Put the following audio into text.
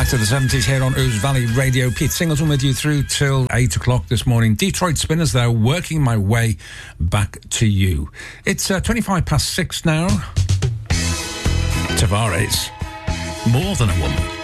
Back to the 70s here on Ouse Valley Radio. Pete Singleton with you through till 8 o'clock this morning. Detroit Spinners, they're working my way back to you. It's 25 past 6 now. Tavares, More Than a Woman.